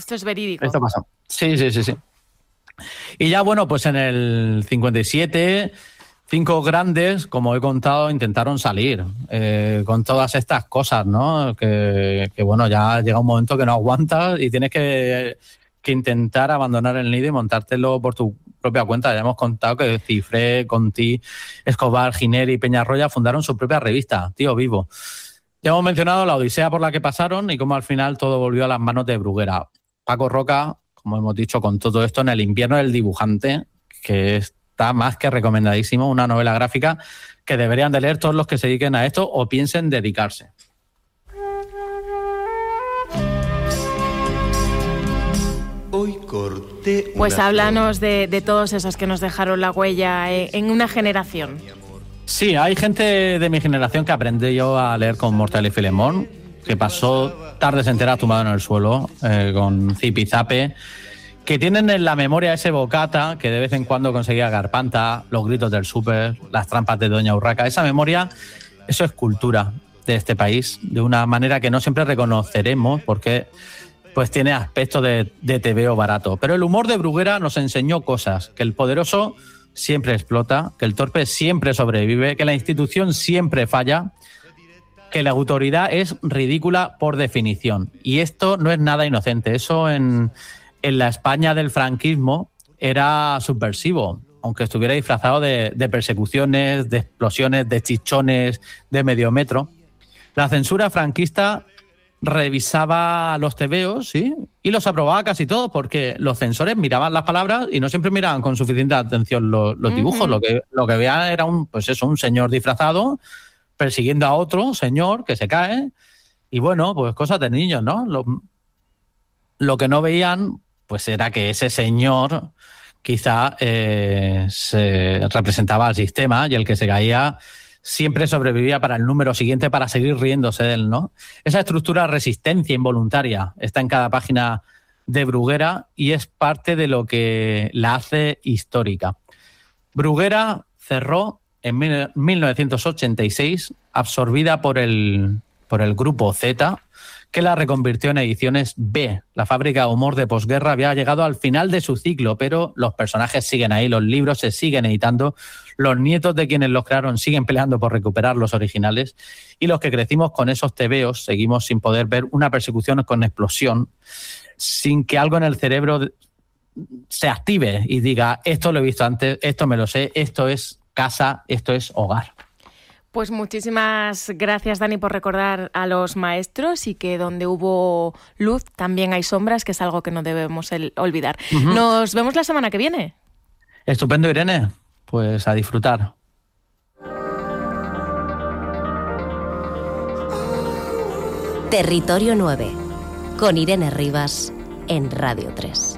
Esto es verídico. Esto pasa. Sí. Y ya, bueno, pues en el 57, 5 grandes, como he contado, intentaron salir con todas estas cosas, ¿no? Que bueno, ya llega un momento que no aguantas y tienes que intentar abandonar el nido y montártelo por tu propia cuenta. Ya hemos contado que Cifré, Conti, Escobar, Giner y Peñarroya fundaron su propia revista, Tío Vivo. Ya hemos mencionado la odisea por la que pasaron y cómo al final todo volvió a las manos de Bruguera. Paco Roca, como hemos dicho, con todo esto en El invierno del dibujante, que está más que recomendadísimo, una novela gráfica que deberían de leer todos los que se dediquen a esto o piensen dedicarse. Pues háblanos de todos esos que nos dejaron la huella en una generación. Sí, hay gente de mi generación que aprendí yo a leer con Mortadelo y Filemón, que pasó tardes enteras tumbado en el suelo con Zipizape, que tienen en la memoria ese bocata que de vez en cuando conseguía Garpanta, los gritos del súper, las trampas de Doña Urraca. Esa memoria, eso es cultura de este país, de una manera que no siempre reconoceremos porque pues tiene aspecto de tebeo barato. Pero el humor de Bruguera nos enseñó cosas, que el poderoso siempre explota, que el torpe siempre sobrevive, que la institución siempre falla, que la autoridad es ridícula por definición. Y esto no es nada inocente. Eso en la España del franquismo era subversivo, aunque estuviera disfrazado de persecuciones, de explosiones, de chichones, de medio metro. La censura franquista revisaba los tebeos, ¿sí? Y los aprobaba casi todos, porque los censores miraban las palabras y no siempre miraban con suficiente atención los dibujos. Lo que veían era un señor disfrazado persiguiendo a otro señor que se cae. Y bueno, pues cosas de niños, ¿no? Lo que no veían, pues era que ese señor quizá se representaba al sistema y el que se caía siempre sobrevivía para el número siguiente para seguir riéndose de él, ¿no? Esa estructura de resistencia involuntaria está en cada página de Bruguera y es parte de lo que la hace histórica. Bruguera cerró en 1986, absorbida por el grupo Z, que la reconvirtió en Ediciones B. La fábrica de humor de posguerra había llegado al final de su ciclo, pero los personajes siguen ahí, los libros se siguen editando, los nietos de quienes los crearon siguen peleando por recuperar los originales y los que crecimos con esos tebeos seguimos sin poder ver una persecución con explosión, sin que algo en el cerebro se active y diga, esto lo he visto antes, esto me lo sé, esto es casa, esto es hogar. Pues muchísimas gracias, Dani, por recordar a los maestros y que donde hubo luz también hay sombras, que es algo que no debemos olvidar. Uh-huh. Nos vemos la semana que viene. Estupendo, Irene. Pues a disfrutar. Territorio 9, con Irene Rivas en Radio 3.